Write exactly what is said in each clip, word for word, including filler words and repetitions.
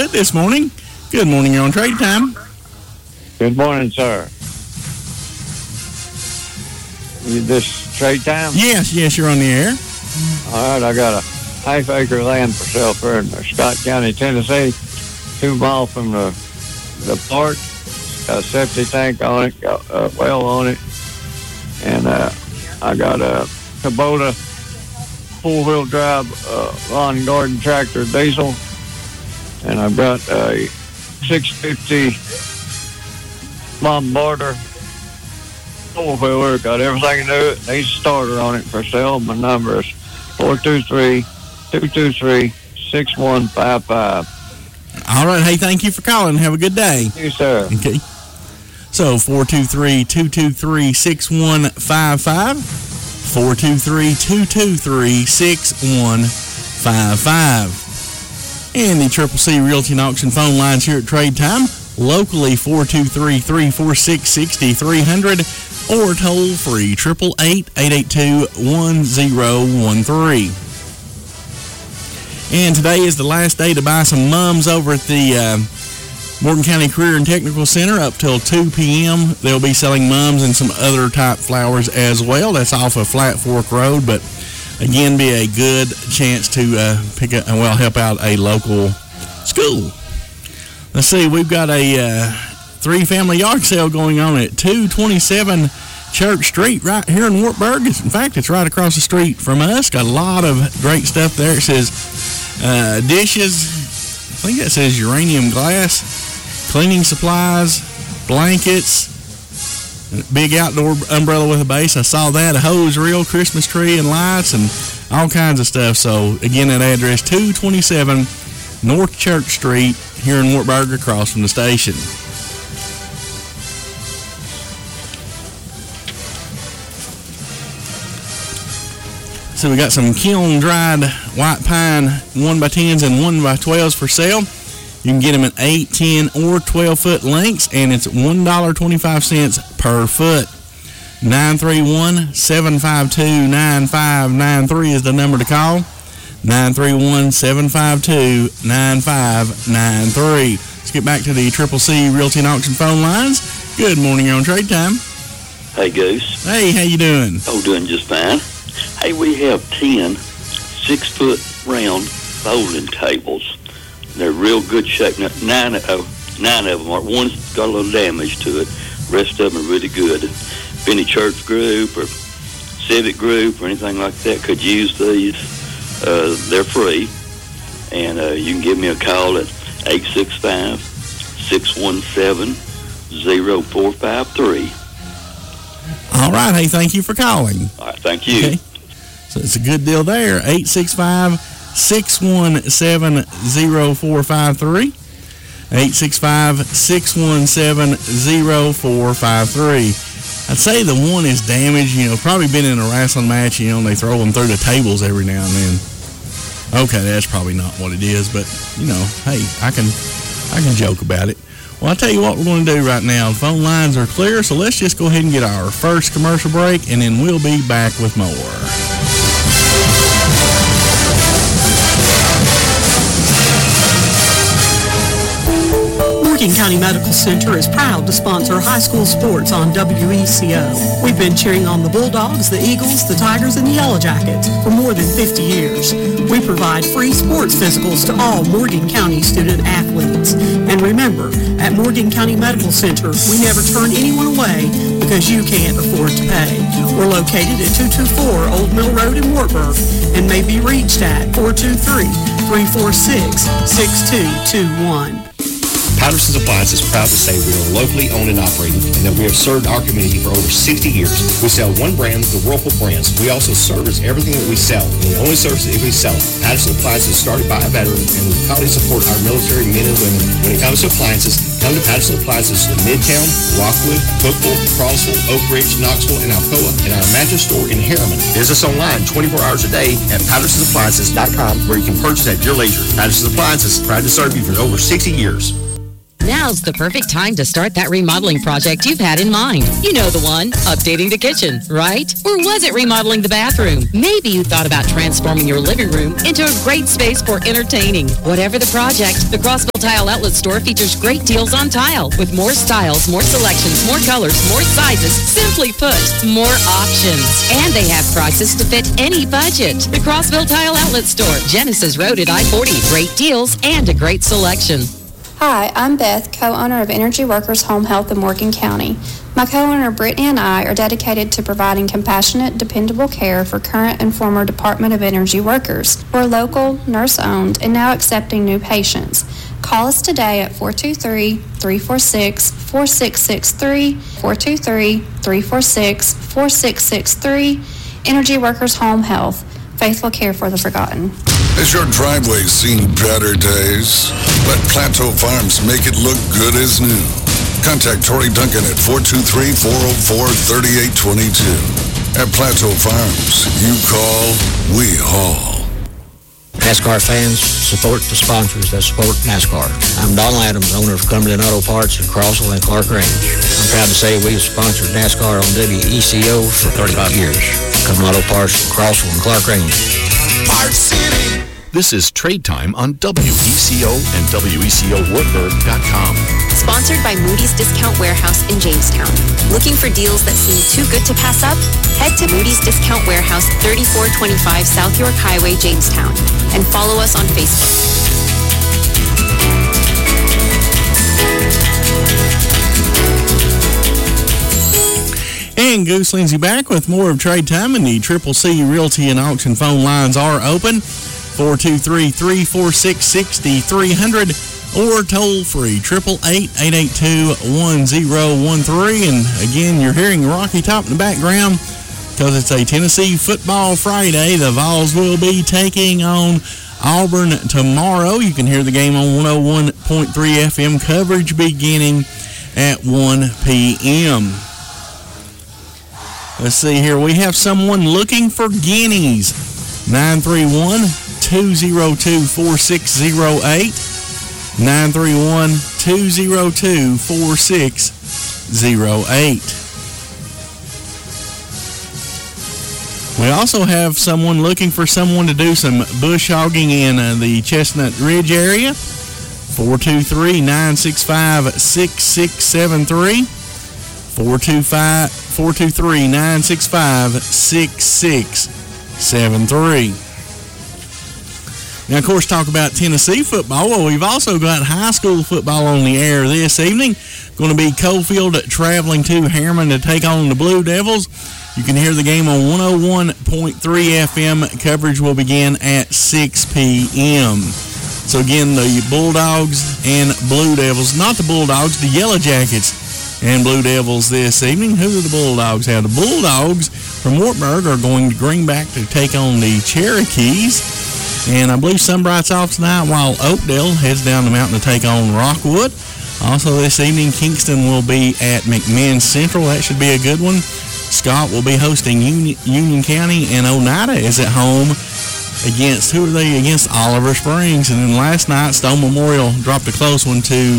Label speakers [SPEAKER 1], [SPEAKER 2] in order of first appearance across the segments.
[SPEAKER 1] good this morning. Good morning, you're on Trade Time.
[SPEAKER 2] Good morning, sir. You this Trade Time?
[SPEAKER 1] Yes, yes, you're on the air.
[SPEAKER 2] All right, I got a half acre of land for sale for in Scott County, Tennessee, two miles from the the port. Got a septic tank on it, got a well on it, and uh, I got a Kubota four-wheel drive uh, lawn and garden tractor diesel, and I've got a six fifty Bombardier four-wheeler. Got everything to do it. Needs a starter on it for sale. My number is four two three, two two three, six one five five.
[SPEAKER 1] All right. Hey, thank you for calling. Have a good day.
[SPEAKER 2] Thank you, sir.
[SPEAKER 1] Okay. So, four two three, two two three, six one five five. four two three, two two three, six one five five. And the Triple C Realty and Auction phone lines here at Trade Time. Locally, four two three, three four six, six three zero zero or toll free, eight eight eight, eight eight two, one zero one three. And today is the last day to buy some mums over at the uh, Morgan County Career and Technical Center up till two p.m. They'll be selling mums and some other type flowers as well. That's off of Flat Fork Road, but again, be a good chance to uh, pick up and well help out a local school. Let's see, we've got a uh, three-family yard sale going on at two twenty-seven Church Street right here in Wartburg. In fact, it's right across the street from us. Got a lot of great stuff there. It says uh, dishes, I think that says uranium glass, cleaning supplies, blankets, big outdoor umbrella with a base. I saw that, a hose reel, Christmas tree, and lights, and all kinds of stuff. So, again, that address, two twenty-seven North Church Street here in Wartburg across from the station. So we got some kiln-dried white pine one by tens and one by twelves for sale. You can get them in eight, ten, or twelve-foot lengths, and it's one dollar and twenty-five cents per foot. nine three one, seven five two, nine five nine three is the number to call. nine three one, seven five two, nine five nine three. Let's get back to the Triple C Realty and Auction phone lines. Good morning, you're on Trade Time.
[SPEAKER 3] Hey, Goose.
[SPEAKER 1] Hey, how you doing?
[SPEAKER 3] Oh, doing just fine. Hey, we have ten six-foot round bowling tables. They're real good shape. Nine, uh, nine of them are. One's got a little damage to it. The rest of them are really good. If any church group or civic group or anything like that could use these, uh, they're free. And uh, you can give me a call at eight six five, six one seven, zero four five three.
[SPEAKER 1] All right. Hey, thank you for calling.
[SPEAKER 3] All right. Thank you.
[SPEAKER 1] Okay. So it's a good deal there. eight six five, six one seven, zero four five three. eight six five, six one seven, zero four five three. I'd say the one is damaged, you know, probably been in a wrestling match, you know, and they throw them through the tables every now and then. Okay, that's probably not what it is, but, you know, hey, I can, I can joke about it. Well, I'll tell you what we're going to do right now. The phone lines are clear, so let's just go ahead and get our first commercial break, and then we'll be back with more.
[SPEAKER 4] Morgan County Medical Center is proud to sponsor high school sports on W E C O. We've been cheering on the Bulldogs, the Eagles, the Tigers, and the Yellow Jackets for more than fifty years. We provide free sports physicals to all Morgan County student athletes. And remember, at Morgan County Medical Center, we never turn anyone away because you can't afford to pay. We're located at two two four Old Mill Road in Wartburg and may be reached at four two three, three four six, six two two one.
[SPEAKER 5] Patterson's Appliances is proud to say we are locally owned and operated and that we have served our community for over sixty years. We sell one brand, the Whirlpool brands. We also service everything that we sell, and we only service it if we sell it. Patterson Appliances is started by a veteran, and we proudly support our military men and women. When it comes to appliances, come to Patterson Appliances in Midtown, Rockwood, Cookville, Crossville, Oak Ridge, Knoxville, and Alcoa, and our mattress store in Harriman. Visit us online twenty-four hours a day at pattersons appliances dot com, where you can purchase at your leisure. Patterson's Appliances, proud to serve you for over sixty years.
[SPEAKER 6] Now's the perfect time to start that remodeling project you've had in mind. You know the one, updating the kitchen, right? Or was it remodeling the bathroom? Maybe you thought about transforming your living room into a great space for entertaining. Whatever the project, the Crossville Tile Outlet Store features great deals on tile with more styles, more selections, more colors, more sizes. Simply put, more options. And they have prices to fit any budget. The Crossville Tile Outlet Store, Genesis Road at I forty. Great deals and a great selection.
[SPEAKER 7] Hi, I'm Beth, co-owner of Energy Workers Home Health in Morgan County. My co-owner Brittany and I are dedicated to providing compassionate, dependable care for current and former Department of Energy workers. We're local, nurse-owned, and now accepting new patients. Call us today at four two three, three four six, four six six three, four two three, three four six, four six six three. Energy Workers Home Health, faithful care for the forgotten.
[SPEAKER 8] Has your driveway seen better days? Let Plateau Farms make it look good as new. Contact Tori Duncan at four two three, four oh four, three eight two two. At Plateau Farms, you call, we haul.
[SPEAKER 9] NASCAR fans, support the sponsors that support NASCAR. I'm Donald Adams, owner of Cumberland Auto Parts in Crossville and Clark Range. I'm proud to say we've sponsored NASCAR on W E C O for thirty-five years. Cumberland Auto Parts in Crossville and Clark Range.
[SPEAKER 10] Parts City. This is Trade Time on W E C O and W E C O Wartburg dot com.
[SPEAKER 11] Sponsored by Moody's Discount Warehouse in Jamestown. Looking for deals that seem too good to pass up? Head to Moody's Discount Warehouse, thirty-four twenty-five South York Highway, Jamestown, and follow us on Facebook.
[SPEAKER 1] And Goose Lindsay back with more of Trade Time, and the Triple C Realty and Auction phone lines are open, four two three, three four six, six three zero zero or toll free, eight eight eight, eight eight two, one zero one three. And again, you're hearing Rocky Top in the background because it's a Tennessee Football Friday. The Vols will be taking on Auburn tomorrow. You can hear the game on one oh one point three F M coverage beginning at one p.m. Let's see here. We have someone looking for guineas. nine three one, two oh two, four six oh eight. nine three one, two oh two, four six oh eight. We also have someone looking for someone to do some bush hogging in uh, the Chestnut Ridge area. four two three, nine six five, six six seven three. four two three, nine six five, six six seven three. Now, of course, talk about Tennessee football. Well, we've also got high school football on the air this evening. Going to be Coalfield traveling to Harriman to take on the Blue Devils. You can hear the game on one oh one point three F M. Coverage will begin at six p.m. So, again, the Bulldogs and Blue Devils, not the Bulldogs, the Yellow Jackets and Blue Devils this evening. Who do the Bulldogs have? The Bulldogs from Wartburg are going to Greenback to take on the Cherokees. And I believe Sunbright's off tonight while Oakdale heads down the mountain to take on Rockwood. Also this evening, Kingston will be at McMinn Central. That should be a good one. Scott will be hosting Union, Union County, and Oneida is at home against, who are they? Against Oliver Springs. And then last night, Stone Memorial dropped a close one to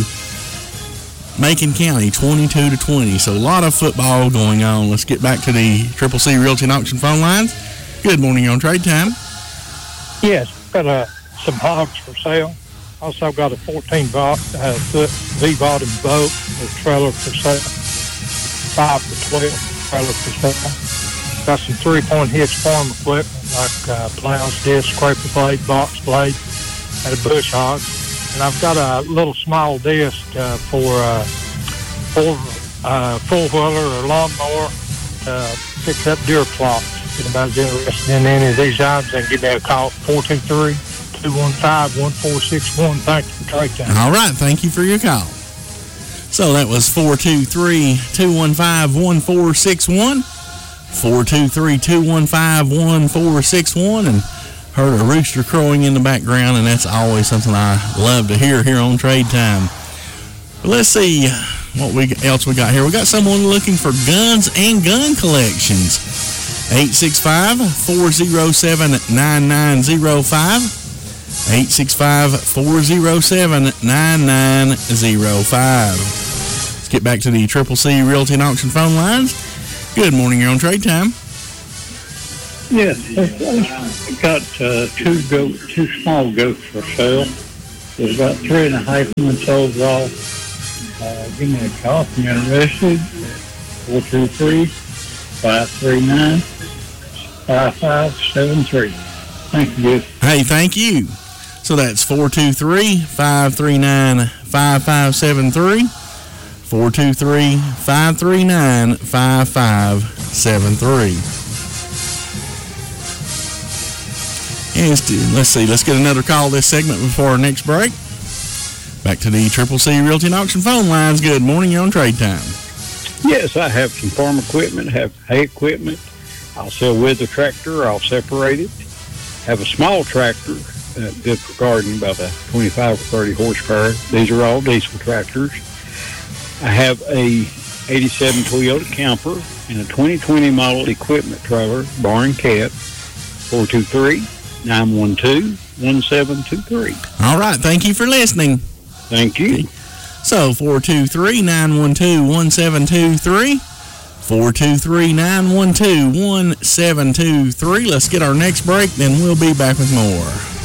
[SPEAKER 1] Macon County, twenty-two to twenty. So a lot of football going on. Let's get back to the Triple C Realty and Auction phone lines. Good morning, you're on Trade Time.
[SPEAKER 12] Yes, got uh, some hogs for sale. Also got a fourteen uh, foot V-bottom boat with trailer for sale. five to twelve trailer for sale. Got some three-point hitch farm equipment like uh, plows, disc, scraper blade, box blade, and a bush hog. And I've got a little small disc uh, for uh, four, uh, four-wheeler or lawnmower to pick up deer plots. If anybody's interested in any of these items, then give me a call, four two three, two one five, one four six one. Thank you for Trade Time.
[SPEAKER 1] All right, thank you for your call. So that was four two three, two one five, one four six one, four two three, two one five, one four six one, and heard a rooster crowing in the background, and that's always something I love to hear here on Trade Time. But let's see what we else we got here. We got someone looking for guns and gun collections. eight six five, four oh seven, nine nine oh five. eight six five, four oh seven, nine nine oh five. Let's get back to the Triple C Realty and Auction phone lines. Good morning, you're on Trade Time.
[SPEAKER 12] Yes, I've got uh, two goats, two small goats for sale. There's about three and a half months old raw. Uh, give me a call if you're interested. four two three, five three nine, five five seven three. Thank you.
[SPEAKER 1] Hey, thank you. So that's four two three, five three nine, five five seven three. four two three, five three nine, five five seven three. Yes, let's see. Let's get another call this segment before our next break. Back to the Triple C Realty and Auction phone lines. Good morning. You're on Trade Time.
[SPEAKER 13] Yes, I have some farm equipment, have hay equipment. I'll sell with the tractor. I'll separate it. Have a small tractor, uh, good for gardening, about a twenty-five or thirty horsepower. These are all diesel tractors. I have a eighty-seven Toyota Camper and a twenty twenty model equipment trailer, bar and cat. four two three, nine one two, one seven two three.
[SPEAKER 1] All right. Thank you for listening.
[SPEAKER 13] Thank you.
[SPEAKER 1] So, four two three, nine one two, one seven two three. four two three, nine one two, one seven two three. Let's get our next break, then we'll be back with more.